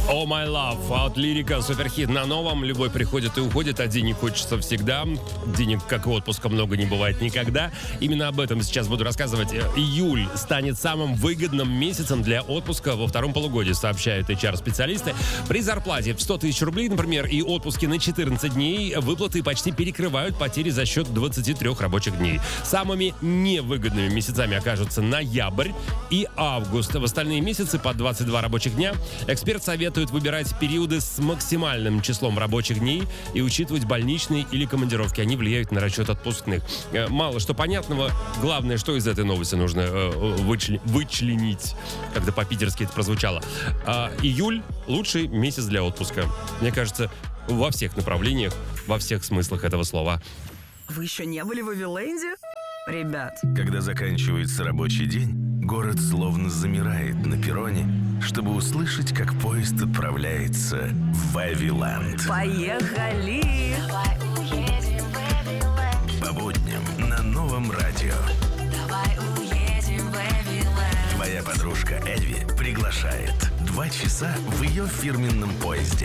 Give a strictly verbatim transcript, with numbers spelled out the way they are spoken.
Oh My Love от Лирика, суперхит на новом. Любой приходит и уходит, а денег хочется всегда. Денег, как и отпуска, много не бывает никогда. Именно об этом сейчас буду рассказывать. Июль станет самым выгодным месяцем для отпуска во втором полугодии, сообщают эйч ар-специалисты. При зарплате в сто тысяч рублей, например, и отпуске на четырнадцать дней, выплаты почти перекрывают потери за счет двадцати трёх рабочих дней. Самыми невыгодными месяцами окажутся ноябрь и август. В остальные месяцы по двадцать два рабочих дня. Эксперт советует выбирать периоды с максимальным числом рабочих дней и учитывать больничные или командировки. Они влияют на расчет отпускных. Мало что понятного. Главное, что из этой новости нужно вычли- вычленить, когда по-питерски это прозвучало. А июль – лучший месяц для отпуска. Мне кажется, во всех направлениях, во всех смыслах этого слова. Вы еще не были в Вавиленде? Ребят. Когда заканчивается рабочий день, город словно замирает на перроне, чтобы услышать, как поезд отправляется в Вавиленд. Поехали! Давай уедем в Эвиленд. По будням на новом радио. Давай уедем в Эвиленд. Твоя подружка Эльви приглашает. Два часа в ее фирменном поезде.